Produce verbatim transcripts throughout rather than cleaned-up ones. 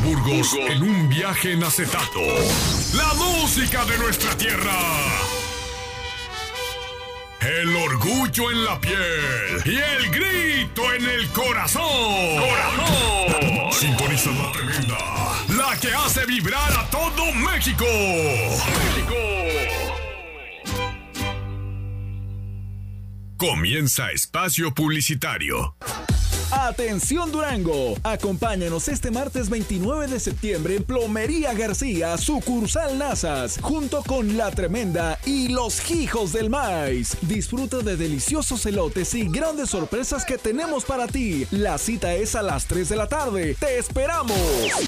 Burgos en un viaje en acetato. La música de nuestra tierra. El orgullo en la piel y el grito en el corazón. ¡Corazón! Sintoniza la tremenda, la que hace vibrar a todo México. ¡México! Comienza espacio publicitario. Atención Durango, acompáñanos este martes veintinueve de septiembre en Plomería García, sucursal Nazas, junto con La Tremenda y Los Hijos del Maíz. Disfruta de deliciosos elotes y grandes sorpresas que tenemos para ti. La cita es a las tres de la tarde. ¡Te esperamos!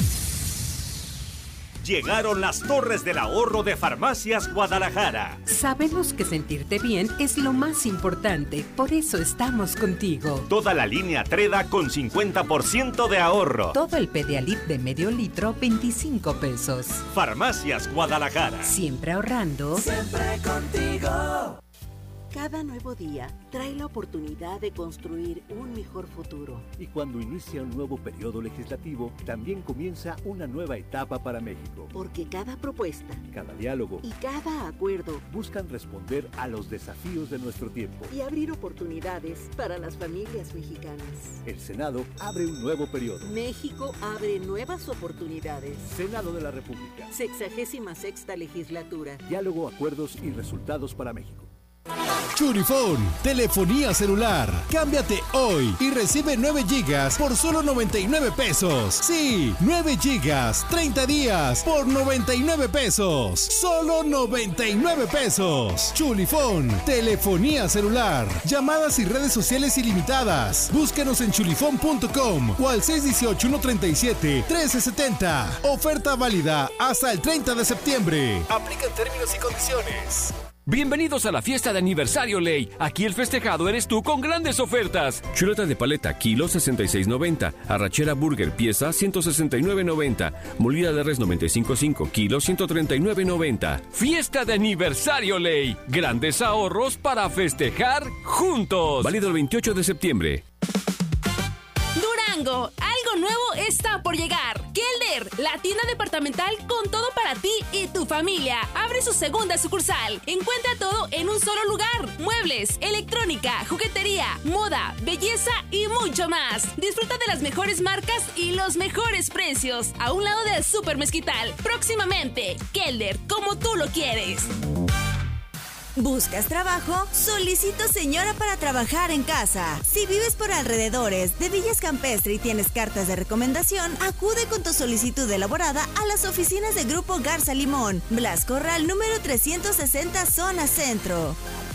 Llegaron las Torres del Ahorro de Farmacias Guadalajara. Sabemos que sentirte bien es lo más importante, por eso estamos contigo. Toda la línea Treda con cincuenta por ciento de ahorro. Todo el Pedialit de medio litro, veinticinco pesos. Farmacias Guadalajara. Siempre ahorrando. Siempre contigo. Cada nuevo día trae la oportunidad de construir un mejor futuro. Y cuando inicia un nuevo periodo legislativo, también comienza una nueva etapa para México. Porque cada propuesta, cada diálogo y cada acuerdo buscan responder a los desafíos de nuestro tiempo y abrir oportunidades para las familias mexicanas. El Senado abre un nuevo periodo. México abre nuevas oportunidades. Senado de la República. Sexagésima sexta legislatura. Diálogo, acuerdos y resultados para México. Churifón, telefonía celular. Cámbiate hoy y recibe nueve gigas por solo noventa y nueve pesos. Sí, nueve gigas, treinta días por noventa y nueve pesos. Solo noventa y nueve pesos. Chulifón, telefonía celular. Llamadas y redes sociales ilimitadas. Búscanos en chulifón punto com o al seis uno ocho, uno tres siete, uno tres siete cero. Oferta válida hasta el treinta de septiembre. Aplican términos y condiciones. Bienvenidos a la fiesta de aniversario Ley. Aquí el festejado eres tú con grandes ofertas. Chuleta de paleta, kilo sesenta y seis noventa. Arrachera burger, pieza ciento sesenta y nueve noventa. Molida de res noventa y cinco punto cinco, kilo ciento treinta y nueve noventa. Fiesta de aniversario Ley. Grandes ahorros para festejar juntos. Válido el veintiocho de septiembre. Durango, algo nuevo está por llegar. Kelder, la tienda departamental con todo para ti y tu familia. Abre su segunda sucursal. Encuentra todo en un solo lugar. Muebles, electrónica, juguetería, moda, belleza y mucho más. Disfruta de las mejores marcas y los mejores precios. A un lado del Super Mezquital. Próximamente, Kelder, como tú lo quieres. ¿Buscas trabajo? Solicito señora para trabajar en casa. Si vives por alrededores de Villas Campestre y tienes cartas de recomendación, acude con tu solicitud elaborada a las oficinas de Grupo Garza Limón, Blas Corral número trescientos sesenta, zona centro.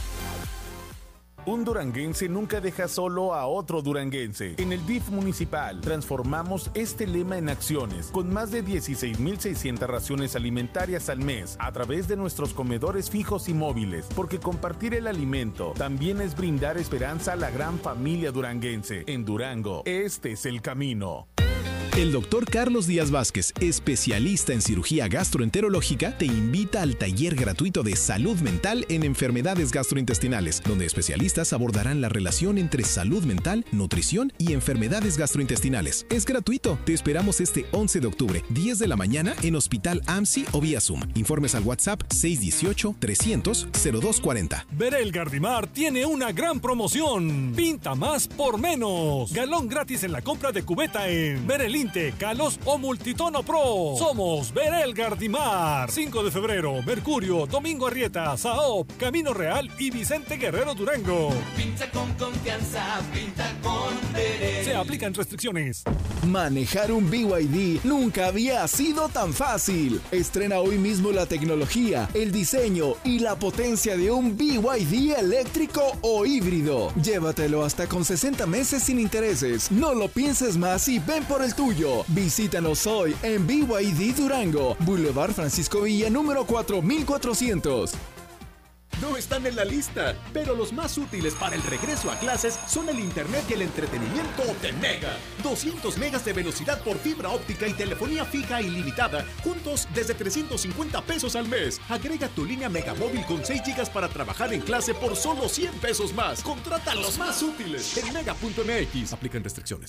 Un duranguense nunca deja solo a otro duranguense. En el D I F municipal transformamos este lema en acciones con más de dieciséis mil seiscientas raciones alimentarias al mes a través de nuestros comedores fijos y móviles, porque compartir el alimento también es brindar esperanza a la gran familia duranguense. En Durango, este es el camino. El doctor Carlos Díaz Vázquez, especialista en cirugía gastroenterológica, te invita al taller gratuito de salud mental en enfermedades gastrointestinales, donde especialistas abordarán la relación entre salud mental, nutrición y enfermedades gastrointestinales. Es gratuito. Te esperamos este once de octubre, diez de la mañana, en Hospital A M S I o vía Zoom. Informes al WhatsApp seis uno ocho, trescientos, cero dos cuarenta. Berel Gardimar tiene una gran promoción. Pinta más por menos. Galón gratis en la compra de cubeta en Berelín, Calos o Multitono Pro. Somos Berel Gardimar. cinco de febrero, Mercurio, Domingo Arrieta, Saop, Camino Real y Vicente Guerrero Durango. Pinta con confianza, pinta con Berel. Se aplican restricciones. Manejar un B Y D nunca había sido tan fácil. Estrena hoy mismo la tecnología, el diseño y la potencia de un B Y D eléctrico o híbrido. Llévatelo hasta con sesenta meses sin intereses. No lo pienses más y ven por el tuyo. Visítanos hoy en B Y D Durango, Boulevard Francisco Villa, número cuatro mil cuatrocientos. No están en la lista, pero los más útiles para el regreso a clases son el internet y el entretenimiento de Mega. doscientos megas de velocidad por fibra óptica y telefonía fija ilimitada, juntos desde trescientos cincuenta pesos al mes. Agrega tu línea Megamóvil con seis gigas para trabajar en clase por solo cien pesos más. Contrata los más útiles en mega punto m x. Aplican restricciones.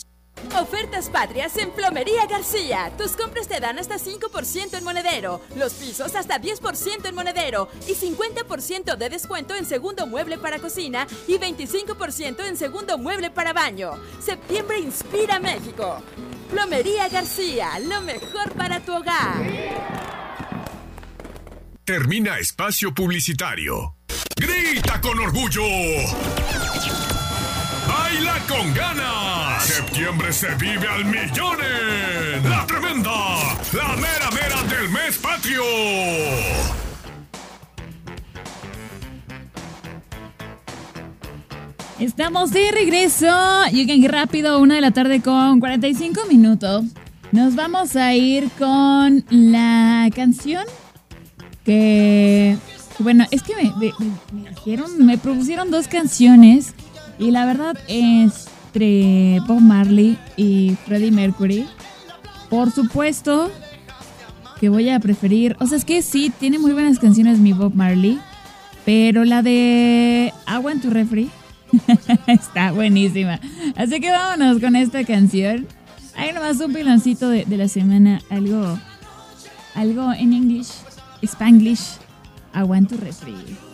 Ofertas patrias en Plomería García. Tus compras te dan hasta cinco por ciento en monedero, los pisos hasta diez por ciento en monedero y cincuenta por ciento de descuento en segundo mueble para cocina y veinticinco por ciento en segundo mueble para baño. Septiembre inspira México. Plomería García, lo mejor para tu hogar. Termina espacio publicitario. ¡Grita con orgullo! ¡Baila con ganas! ¡Septiembre se vive al millón en La Tremenda! ¡La mera mera del mes patrio! Estamos de regreso. Lleguen rápido, una de la tarde con cuarenta y cinco minutos. Nos vamos a ir con la canción que... Bueno, es que me, me, me dijeron, me propusieron dos canciones y la verdad entre Bob Marley y Freddie Mercury, por supuesto que voy a preferir, o sea, es que sí, tiene muy buenas canciones mi Bob Marley, pero la de Agua en tu refri está buenísima. Así que vámonos con esta canción. Hay nomás un piloncito de, de la semana, algo, algo en English, Spanglish. Agua en tu refri.